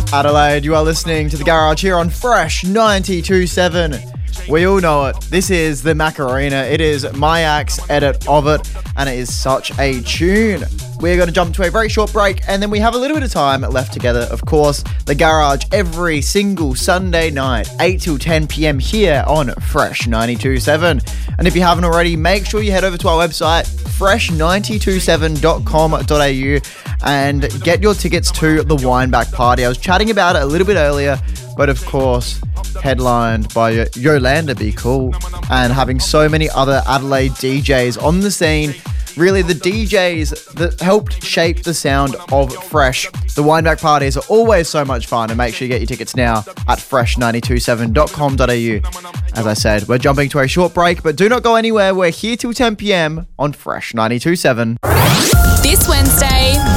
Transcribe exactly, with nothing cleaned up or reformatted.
Adelaide, you are listening to The Garage here on Fresh ninety-two point seven. We all know it. This is the Macarena. It is Mayak's edit of it, and it is such a tune. We're going to jump to a very short break, and then we have a little bit of time left together. Of course, The Garage every single Sunday night, eight till ten p.m. here on Fresh ninety-two point seven. And if you haven't already, make sure you head over to our website, fresh nine two seven dot com dot a u, and get your tickets to the Wineback Party. I was chatting about it a little bit earlier, but of course, headlined by Yolanda Be Cool, and having so many other Adelaide D Js on the scene. Really, the D Js that helped shape the sound of Fresh. The Wineback Parties are always so much fun, and make sure you get your tickets now at fresh nine two seven dot com dot a u. As I said, we're jumping to a short break, but do not go anywhere. We're here till ten p.m. on Fresh ninety-two point seven. This Wednesday,